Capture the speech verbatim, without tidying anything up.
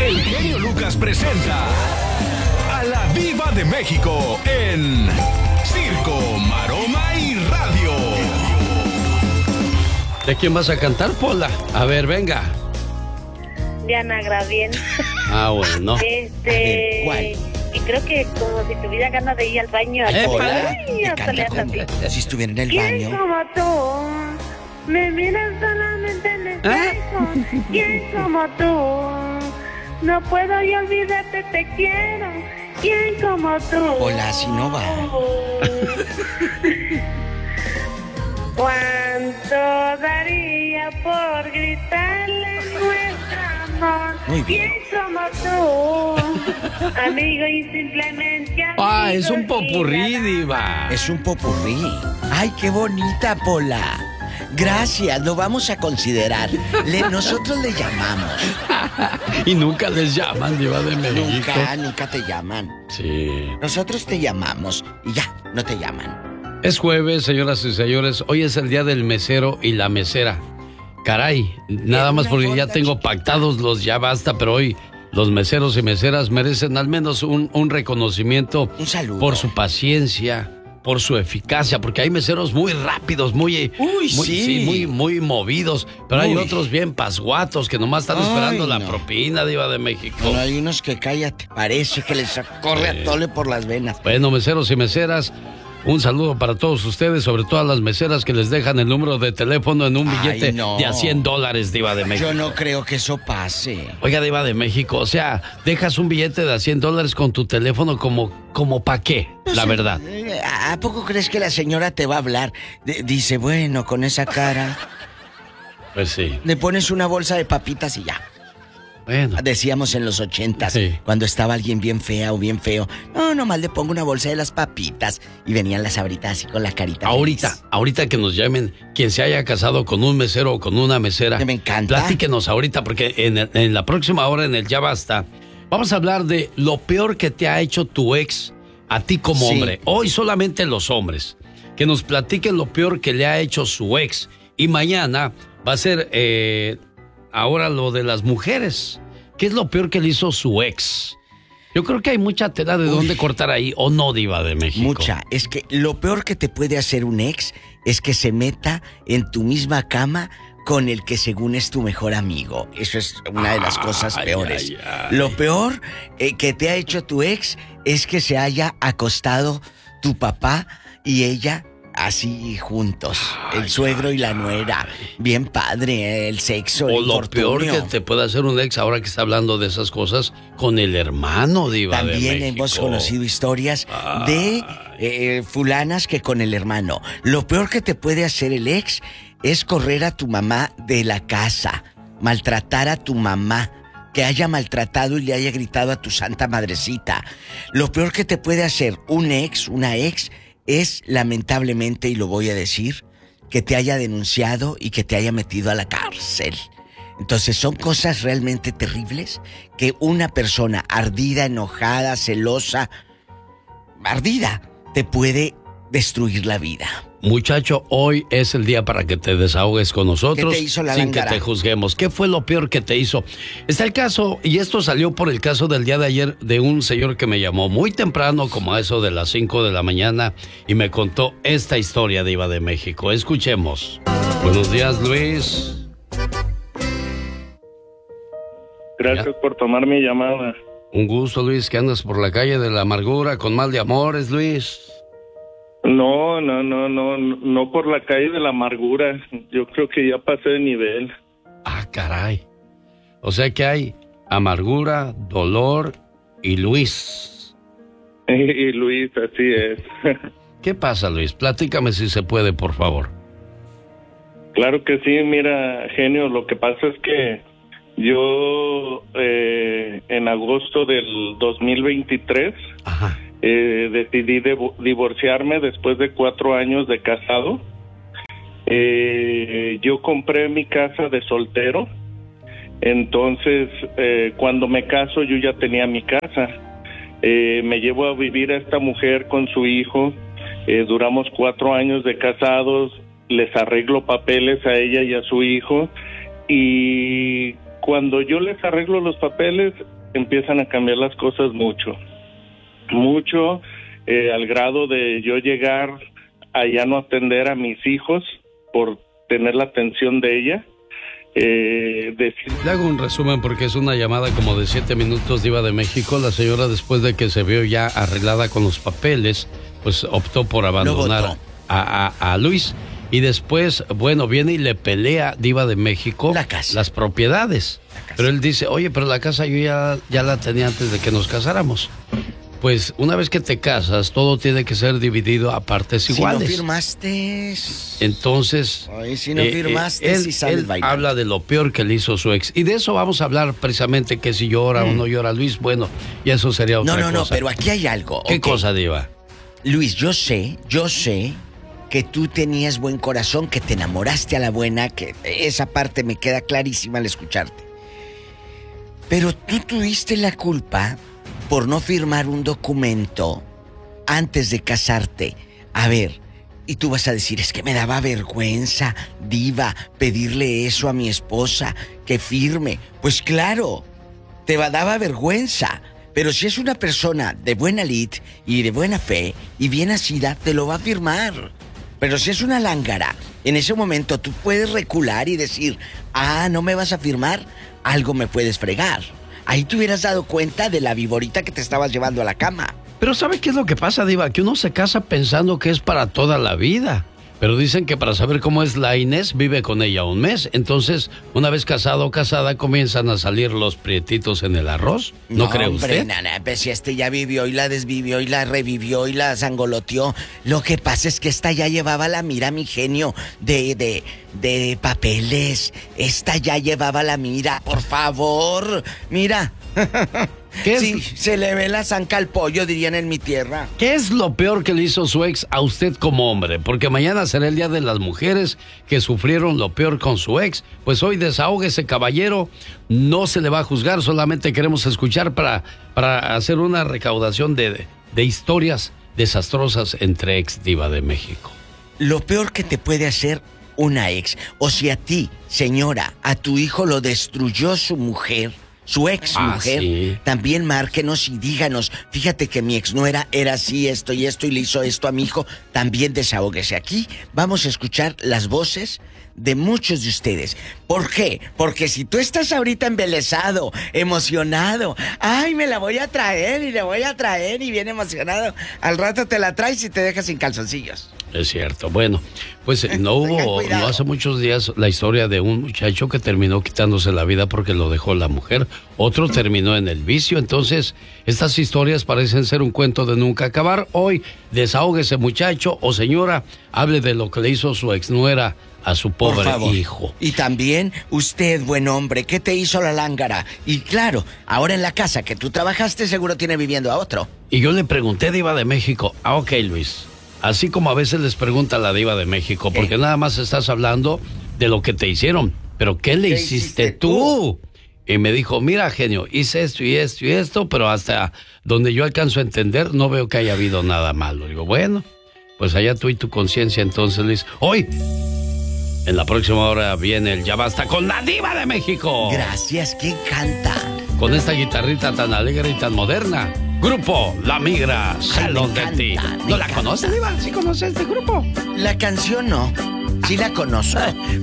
El genio Lucas presenta a la Diva de México en Circo, Maroma y Radio. ¿De quién vas a cantar, Pola? A ver, venga. Diana Graviel. Ah, bueno. Este. Ver, ¿cuál? Y creo que como si tuviera ganas de ir al baño. Ay, Hola, Ay, te hasta le canta hace como así. si estuviera en el ¿Quién baño. como tú? Me miras solamente en el espejo. ¿Quién como tú? No puedo yo olvidarte, te quiero. ¿Quién como tú? Hola, si no va. ¿Cuánto daría por gritarle nuestro amor? Muy bien. ¿Quién como tú? Amigo y simplemente amigo. Ah, es un popurrí, y Diva. Es un popurrí. Ay, qué bonita, Pola. Gracias, lo vamos a considerar. Le, nosotros le llamamos. Y nunca les llaman, Diva de México. Nunca, nunca te llaman. Sí. Nosotros te llamamos y ya, no te llaman. Es jueves, señoras y señores. Hoy es el día del mesero y la mesera. Caray, nada más porque ya tengo pactados los ya basta, pero hoy los meseros y meseras merecen al menos un, un reconocimiento. Un saludo. Por su paciencia, por su eficacia, porque hay meseros muy rápidos, muy, Uy, muy, sí. muy, muy movidos, pero hay Uy. otros bien pasguatos que nomás están Ay, esperando la no. propina, Diva de México. Bueno, hay unos que cállate, parece que les corre a tole por las venas. Bueno, meseros y meseras, un saludo para todos ustedes, sobre todo a las meseras que les dejan el número de teléfono en un Ay, billete no. de a cien dólares, Diva de México. Yo no creo que eso pase. Oiga, Diva de México, o sea, dejas un billete de a cien dólares con tu teléfono como, como pa' qué, No la sé, verdad. eh, ¿A poco crees que la señora te va a hablar? D- dice, bueno, con esa cara, Pues sí, le pones una bolsa de papitas y ya. bueno. Decíamos en los ochentas, Sí. cuando estaba alguien bien fea o bien feo. No, nomás le pongo una bolsa de las papitas y venían las abritas así con la carita. Ahorita, feliz. ahorita que nos llamen, quien se haya casado con un mesero o con una mesera. Que me encanta. Platíquenos ahorita, porque en, el- en la próxima hora, en el Ya Basta, vamos a hablar de lo peor que te ha hecho tu ex a ti como Sí. hombre. Hoy solamente los hombres. Que nos platiquen lo peor que le ha hecho su ex. Y mañana va a ser eh, ahora lo de las mujeres. ¿Qué es lo peor que le hizo su ex? Yo creo que hay mucha tela de Uy. dónde cortar ahí, ¿o no, Diva de México? Mucha. Es que lo peor que te puede hacer un ex es que se meta en tu misma cama con el que según es tu mejor amigo. Eso es una de las cosas Ay, peores. ay, ay. Lo peor eh, que te ha hecho tu ex es que se haya acostado tu papá y ella así juntos. Ay, el suegro y la ay, nuera. Bien padre, eh, el sexo, O el lo infortunio. peor que te puede hacer un ex ahora que está hablando de esas cosas con el hermano, Diva de También México. hemos conocido historias Ay. de eh, fulanas que con el hermano. Lo peor que te puede hacer el ex es correr a tu mamá de la casa, maltratar a tu mamá, que haya maltratado y le haya gritado a tu santa madrecita. Lo peor que te puede hacer un ex, una ex, es lamentablemente, y lo voy a decir, que te haya denunciado y que te haya metido a la cárcel. Entonces son cosas realmente terribles que una persona ardida, enojada, celosa, ardida, te puede destruir la vida. Muchacho, hoy es el día para que te desahogues con nosotros. ¿Qué te hizo la sin que lángara? te juzguemos. ¿Qué fue lo peor que te hizo? Está el caso, y esto salió por el caso del día de ayer de un señor que me llamó muy temprano, como a eso de las cinco de la mañana, y me contó esta historia, Diva de México. Escuchemos. Buenos días, Luis. Gracias Ya. por tomar mi llamada. Un gusto, Luis, que andas por la calle de la amargura con mal de amores, Luis. No, no, no, no, no por la calle de la amargura. Yo creo que ya pasé de nivel. Ah, caray. O sea que hay amargura, dolor y Luis. Y Luis, así es. ¿Qué pasa, Luis? Platícame si se puede, por favor. Claro que sí, mira, genio, lo que pasa es que yo eh, en agosto del dos mil veintitrés Ajá. eh, decidí devo- divorciarme después de cuatro años de casado. Eh, yo compré mi casa de soltero, entonces eh, cuando me caso yo ya tenía mi casa. Eh, me llevo a vivir a esta mujer con su hijo, eh, duramos cuatro años de casados, les arreglo papeles a ella y a su hijo, y cuando yo les arreglo los papeles, empiezan a cambiar las cosas mucho, mucho, eh, al grado de yo llegar a ya no atender a mis hijos por tener la atención de ella. Eh, decir... Le hago un resumen porque es una llamada como de siete minutos, Diva de México. La señora, después de que se vio ya arreglada con los papeles, pues optó por abandonar a, a, a Luis. Y después, bueno, viene y le pelea, Diva de México, la casa. las propiedades. Casa. Pero él dice, oye, pero la casa yo ya, ya la tenía antes de que nos casáramos. Pues una vez que te casas, todo tiene que ser dividido a partes iguales. Si no firmaste... Entonces... Ay, si no firmaste, eh, él, si sales él bailando. habla de lo peor que le hizo su ex. Y de eso vamos a hablar precisamente, que si llora mm. o no llora Luis. Bueno, y eso sería otra cosa. No, no, cosa. no, pero aquí hay algo. ¿Qué okay. cosa, Diva? Luis, yo sé, yo sé que tú tenías buen corazón, que te enamoraste a la buena, que esa parte me queda clarísima al escucharte. Pero tú tuviste la culpa por no firmar un documento antes de casarte. A ver, y tú vas a decir, es que me daba vergüenza, Diva, pedirle eso a mi esposa, que firme. Pues claro, te daba vergüenza. Pero si es una persona de buena lid y de buena fe y bien nacida, te lo va a firmar. Pero si es una lángara, en ese momento tú puedes recular y decir, ah, ¿no me vas a firmar? Algo me puedes fregar. Ahí te hubieras dado cuenta de la viborita que te estabas llevando a la cama. Pero ¿sabe qué es lo que pasa, Diva? Que uno se casa pensando que es para toda la vida. Pero dicen que para saber cómo es la Inés, vive con ella un mes. Entonces, una vez casado o casada, comienzan a salir los prietitos en el arroz. ¿No, no cree usted? Hombre, nana, pues si este ya vivió y la desvivió y la revivió y la zangoloteó. Lo que pasa es que esta ya llevaba la mira, mi genio, de, de, de papeles. Esta ya llevaba la mira, por favor. Mira. ¿Qué es? Sí, se le ve la zanca al pollo, dirían en mi tierra. ¿Qué es lo peor que le hizo su ex a usted como hombre? Porque mañana será el Día de las Mujeres que sufrieron lo peor con su ex. Pues hoy desahóguese, caballero. No se le va a juzgar, solamente queremos escuchar para, para hacer una recaudación de, de historias desastrosas entre ex, Diva de México. Lo peor que te puede hacer una ex, o si a ti, señora, a tu hijo lo destruyó su mujer, su ex mujer, ah, sí. También márquenos y díganos, fíjate que mi ex nuera era así, esto y esto, y le hizo esto a mi hijo, también desahóguese. Aquí vamos a escuchar las voces de muchos de ustedes. ¿Por qué? Porque si tú estás ahorita embelesado, emocionado, ay, me la voy a traer y le voy a traer y bien emocionado, al rato te la traes y te dejas sin calzoncillos. Es cierto. Bueno, pues no hubo, no hace muchos días, la historia de un muchacho que terminó quitándose la vida porque lo dejó la mujer. Otro terminó en el vicio. Entonces, estas historias parecen ser un cuento de nunca acabar. Hoy, desahóguese, muchacho o señora, hable de lo que le hizo su exnuera a su pobre hijo. Y también usted, buen hombre, ¿qué te hizo la lángara? Y claro, ahora en la casa que tú trabajaste seguro tiene viviendo a otro. Y yo le pregunté, Diva de México, ah, ok, Luis, así como a veces les pregunta la Diva de México, porque ¿Eh? nada más estás hablando de lo que te hicieron, pero ¿qué le ¿Qué hiciste, hiciste tú? tú? Y me dijo, mira, genio, hice esto y esto y esto, pero hasta donde yo alcanzo a entender, no veo que haya habido nada malo. Digo, bueno, pues allá tú y tu conciencia. Entonces, Luis, hoy, en la próxima hora viene el Ya Basta con la Diva de México. Gracias, ¿quién canta? Con esta guitarrita tan alegre y tan moderna. Grupo La Migra, Salón de Ti. ¿No la conoces, Diva? ¿Sí conoces este grupo? La canción no, sí la conozco.